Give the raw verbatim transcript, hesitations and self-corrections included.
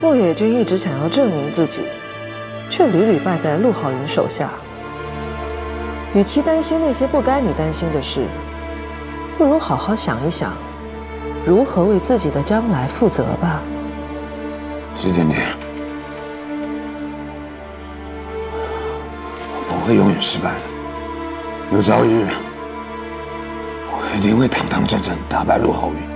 陆野君一直想要证明自己，却屡屡败在陆浩云手下。与其担心那些不该你担心的事，不如好好想一想，如何为自己的将来负责吧。 石点点，我不会永远失败的，有朝一日，我一定会堂堂正正打败陆浩云。